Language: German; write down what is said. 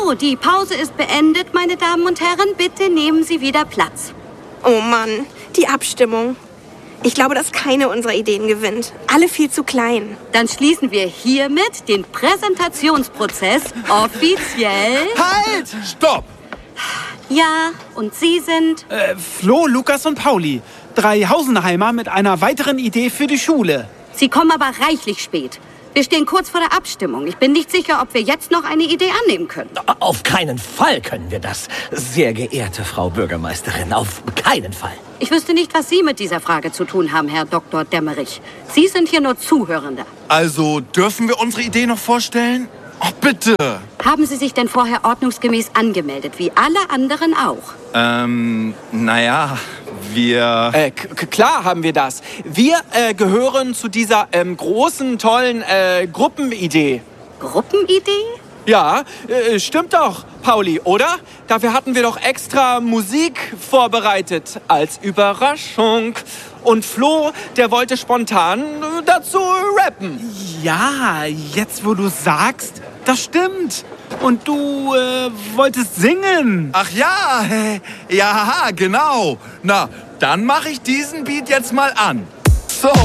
So, die Pause ist beendet, meine Damen und Herren. Bitte nehmen Sie wieder Platz. Oh Mann, die Abstimmung. Ich glaube, dass keine unserer Ideen gewinnt. Alle viel zu klein. Dann schließen wir hiermit den Präsentationsprozess offiziell. Halt! Stopp! Ja, und Sie sind? Flo, Lukas und Pauli. 3 Hausenheimer mit einer weiteren Idee für die Schule. Sie kommen aber reichlich spät. Wir stehen kurz vor der Abstimmung. Ich bin nicht sicher, ob wir jetzt noch eine Idee annehmen können. Auf keinen Fall können wir das, sehr geehrte Frau Bürgermeisterin. Auf keinen Fall. Ich wüsste nicht, was Sie mit dieser Frage zu tun haben, Herr Dr. Dämmerich. Sie sind hier nur Zuhörende. Also, dürfen wir unsere Idee noch vorstellen? Oh, bitte. Haben Sie sich denn vorher ordnungsgemäß angemeldet, wie alle anderen auch? Naja, wir... Klar haben wir das. Wir gehören zu dieser großen, tollen Gruppenidee. Gruppenidee? Ja, stimmt doch, Pauli, oder? Dafür hatten wir doch extra Musik vorbereitet als Überraschung. Und Flo, der wollte spontan dazu rappen. Ja, jetzt wo du sagst, das stimmt. Und du wolltest singen. Ach ja, ja, genau. Na, dann mache ich diesen Beat jetzt mal an.